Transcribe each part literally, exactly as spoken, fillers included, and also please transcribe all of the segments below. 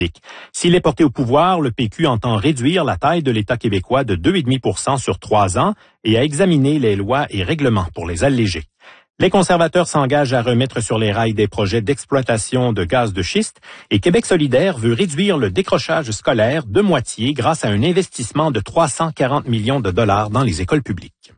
S'il est porté au pouvoir, le P Q entend réduire la taille de l'État québécois de deux virgule cinq pour cent sur trois ans et à examiner les lois et règlements pour les alléger. Les conservateurs s'engagent à remettre sur les rails des projets d'exploitation de gaz de schiste et Québec solidaire veut réduire le décrochage scolaire de moitié grâce à un investissement de trois cent quarante millions de dollars dans les écoles publiques.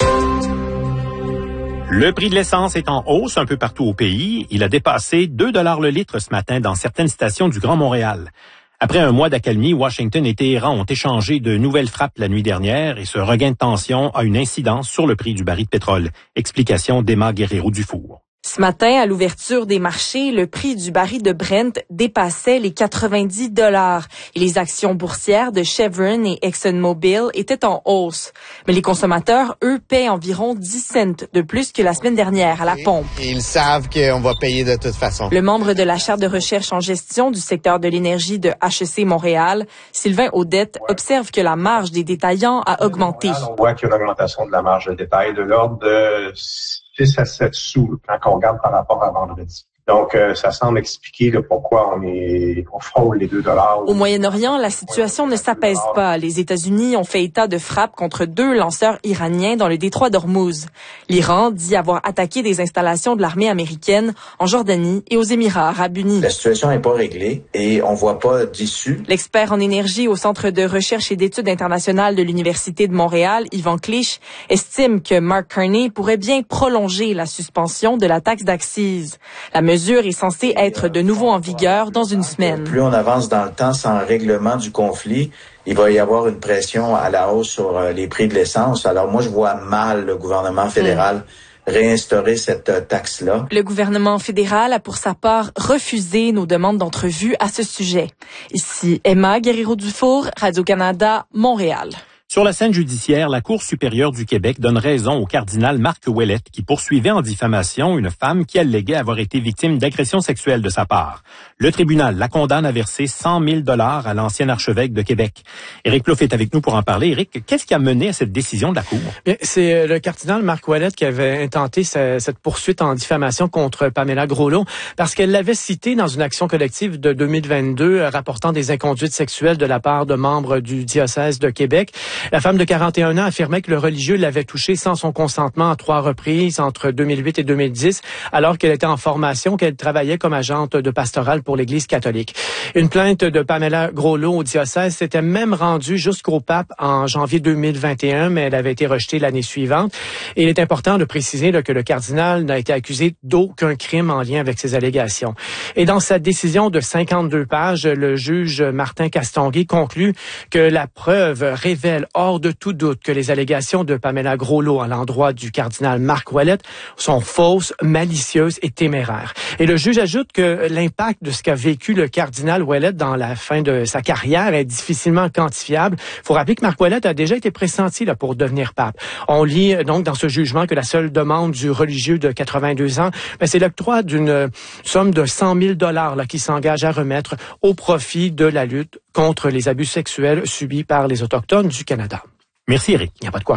Le prix de l'essence est en hausse un peu partout au pays. Il a dépassé deux dollars le litre ce matin dans certaines stations du Grand Montréal. Après un mois d'accalmie, Washington et Téhéran ont échangé de nouvelles frappes la nuit dernière et ce regain de tension a une incidence sur le prix du baril de pétrole. Explication d'Emma Guerrero-Dufour. Ce matin, à l'ouverture des marchés, le prix du baril de Brent dépassait les quatre-vingt-dix dollars et les actions boursières de Chevron et ExxonMobil étaient en hausse. Mais les consommateurs, eux, paient environ dix cents de plus que la semaine dernière à la pompe. Et ils savent qu'on va payer de toute façon. Le membre de la chaire de recherche en gestion du secteur de l'énergie de H E C Montréal, Sylvain Audette, observe que la marge des détaillants a augmenté. On voit qu'il y a une augmentation de la marge de détail de l'ordre de six à sept sous quand on regarde par rapport à vendredi. Donc, euh, ça semble expliquer le pourquoi on est on frôle les deux dollars. Au Moyen-Orient, la situation ne s'apaise pas. Les États-Unis ont fait état de frappes contre deux lanceurs iraniens dans le détroit d'Ormuz. L'Iran dit avoir attaqué des installations de l'armée américaine en Jordanie et aux Émirats arabes unis. La situation n'est pas réglée et on voit pas d'issue. L'expert en énergie au Centre de recherche et d'études internationales de l'Université de Montréal, Yvan Clich, estime que Mark Carney pourrait bien prolonger la suspension de la taxe d'accise. La La mesure est censée être de nouveau en vigueur dans une semaine. Plus on avance dans le temps sans règlement du conflit, il va y avoir une pression à la hausse sur les prix de l'essence. Alors moi, je vois mal le gouvernement fédéral mmh. réinstaurer cette taxe-là. Le gouvernement fédéral a pour sa part refusé nos demandes d'entrevue à ce sujet. Ici Emma Guerrero-Dufour, Radio-Canada, Montréal. Sur la scène judiciaire, la Cour supérieure du Québec donne raison au cardinal Marc Ouellette qui poursuivait en diffamation une femme qui alléguait avoir été victime d'agressions sexuelles de sa part. Le tribunal la condamne à verser cent mille dollars à l'ancien archevêque de Québec. Éric Plouffe est avec nous pour en parler. Éric, qu'est-ce qui a mené à cette décision de la Cour? Bien, c'est le cardinal Marc Ouellette qui avait intenté cette poursuite en diffamation contre Pamela Groslo parce qu'elle l'avait cité dans une action collective de deux mille vingt-deux rapportant des inconduites sexuelles de la part de membres du diocèse de Québec. La femme de quarante et un ans affirmait que le religieux l'avait touchée sans son consentement à trois reprises entre deux mille huit et deux mille dix, alors qu'elle était en formation, qu'elle travaillait comme agente de pastorale pour l'Église catholique. Une plainte de Pamela Groslo au diocèse s'était même rendue jusqu'au pape en janvier deux mille vingt et un, mais elle avait été rejetée l'année suivante. Et il est important de préciser là, que le cardinal n'a été accusé d'aucun crime en lien avec ces allégations. Et dans sa décision de cinquante-deux pages, le juge Martin Castonguay conclut que la preuve révèle hors de tout doute que les allégations de Pamela Groslo à l'endroit du cardinal Marc Ouellette sont fausses, malicieuses et téméraires. Et le juge ajoute que l'impact de ce qu'a vécu le cardinal Ouellette dans la fin de sa carrière est difficilement quantifiable. Il faut rappeler que Marc Ouellette a déjà été pressenti là, pour devenir pape. On lit donc dans ce jugement que la seule demande du religieux de quatre-vingt-deux ans, ben, c'est l'octroi d'une somme de cent mille dollars là, qui s'engage à remettre au profit de la lutte contre les abus sexuels subis par les Autochtones du Canada. Merci, Éric. Il n'y a pas de quoi.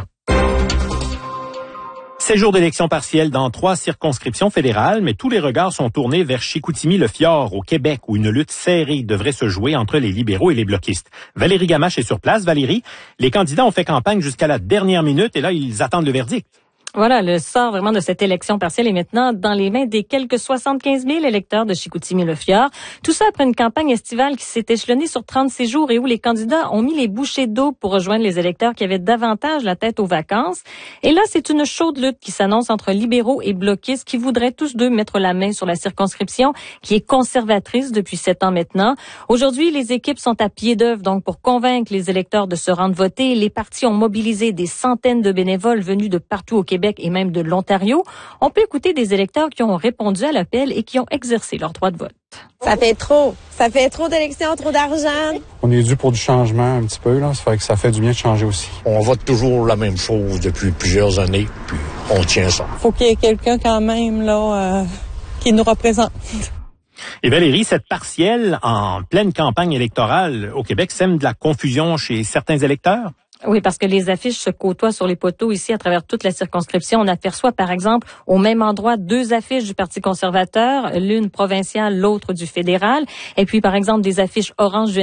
C'est jour d'élection partielle dans trois circonscriptions fédérales, mais tous les regards sont tournés vers Chicoutimi-Le-Fjord, au Québec, où une lutte serrée devrait se jouer entre les libéraux et les bloquistes. Valérie Gamache est sur place. Valérie, les candidats ont fait campagne jusqu'à la dernière minute et là, ils attendent le verdict. Voilà, le sort vraiment de cette élection partielle est maintenant dans les mains des quelques soixante-quinze mille électeurs de Chicoutimi-Le-Fjord. Tout ça après une campagne estivale qui s'est échelonnée sur trente-six jours et où les candidats ont mis les bouchées d'eau pour rejoindre les électeurs qui avaient davantage la tête aux vacances. Et là, c'est une chaude lutte qui s'annonce entre libéraux et bloquistes qui voudraient tous deux mettre la main sur la circonscription qui est conservatrice depuis sept ans maintenant. Aujourd'hui, les équipes sont à pied d'œuvre donc pour convaincre les électeurs de se rendre voter. Les partis ont mobilisé des centaines de bénévoles venus de partout au Québec et même de l'Ontario. On peut écouter des électeurs qui ont répondu à l'appel et qui ont exercé leur droit de vote. Ça fait trop. Ça fait trop d'élections, trop d'argent. On est dû pour du changement un petit peu, là. Ça fait que ça fait du bien de changer aussi. On vote toujours la même chose depuis plusieurs années, puis on tient ça. Faut qu'il y ait quelqu'un quand même, là, euh, qui nous représente. Et Valérie, cette partielle en pleine campagne électorale au Québec sème de la confusion chez certains électeurs? Oui, parce que les affiches se côtoient sur les poteaux ici à travers toute la circonscription. On aperçoit, par exemple, au même endroit, deux affiches du Parti conservateur, l'une provinciale, l'autre du fédéral. Et puis, par exemple, des affiches orange